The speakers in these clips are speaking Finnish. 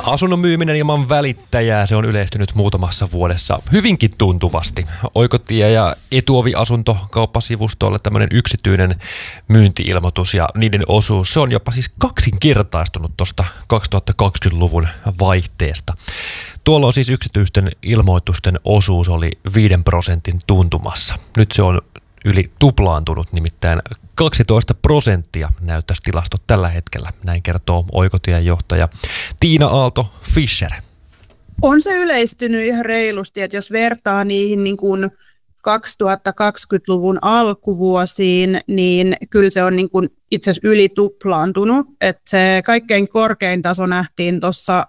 Asunnon myyminen ilman välittäjää, se on yleistynyt muutamassa vuodessa hyvinkin tuntuvasti. Oikotie- ja Etuovi-asunto kauppasivustolle tämmöinen yksityinen myynti-ilmoitus ja niiden osuus, se on jopa siis kaksinkertaistunut tuosta 2020-luvun vaihteesta. Tuolla on siis yksityisten ilmoitusten osuus oli 5% tuntumassa. Nyt se on yli tuplaantunut, nimittäin 12% näyttäisi tilastot tällä hetkellä. Näin kertoo Oikotien johtaja Tiina Aalto-Fischer. On se yleistynyt ihan reilusti, että jos vertaa niihin niin kuin 2020-luvun alkuvuosiin, niin kyllä se on niin kuin itse asiassa yli tuplaantunut. Että se kaikkein korkein taso nähtiin tuossa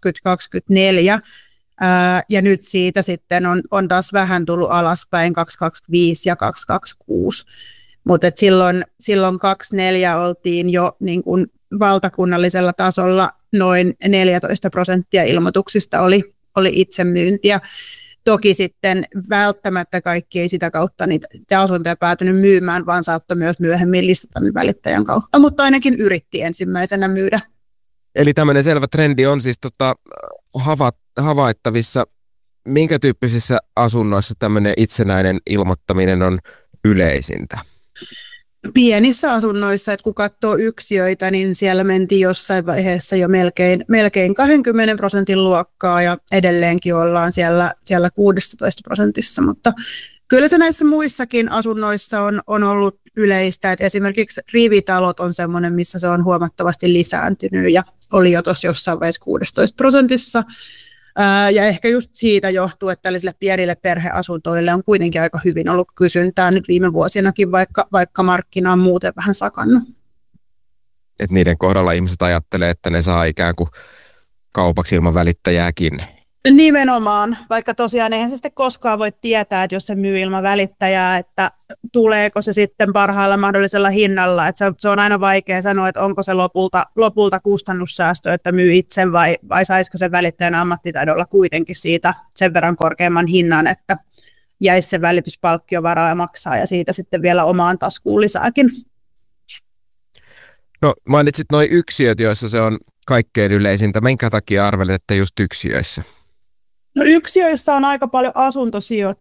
2024, ja nyt siitä sitten on taas vähän tullut alaspäin 2025 ja 2026. Mutta silloin 2024 oltiin jo niin kuin valtakunnallisella tasolla noin 14% ilmoituksista oli itsemyyntiä. Toki sitten välttämättä kaikki ei sitä kautta niitä asuntoja päätynyt myymään, vaan saattoi myös myöhemmin listata välittäjän kautta, mutta ainakin yritti ensimmäisenä myydä. Eli tämmöinen selvä trendi on siis havaittavissa. Minkä tyyppisissä asunnoissa tämmöinen itsenäinen ilmoittaminen on yleisintä? Pienissä asunnoissa, että kun katsoo yksiöitä, niin siellä mentiin jossain vaiheessa jo melkein 20% luokkaa ja edelleenkin ollaan siellä 16%, mutta kyllä se näissä muissakin asunnoissa on ollut yleistä, että esimerkiksi rivitalot on semmoinen, missä se on huomattavasti lisääntynyt ja oli jo tuossa jossain vaiheessa 16%. Ja ehkä just siitä johtuu, että tällaisille pienille perheasuntoille on kuitenkin aika hyvin ollut kysyntää nyt viime vuosinakin, vaikka markkina on muuten vähän sakannut. Et niiden kohdalla ihmiset ajattelee, että ne saa ikään kuin kaupaksi ilman välittäjääkin. Nimenomaan, vaikka tosiaan eihän se sitten koskaan voi tietää, että jos se myy ilman välittäjää, että tuleeko se sitten parhaalla mahdollisella hinnalla. Että se on aina vaikea sanoa, että onko se lopulta kustannussäästö, että myy itse vai saisiko se välittäjän ammattitaidolla kuitenkin siitä sen verran korkeamman hinnan, että jäisi se välityspalkkio varaa ja maksaa ja siitä sitten vielä omaan taskuun lisääkin. No mainitsit nuo yksiöt, joissa se on kaikkein yleisintä. Minkä takia arvelet, että just yksiöissä? No yksiöissä on aika paljon asuntosijoittajia.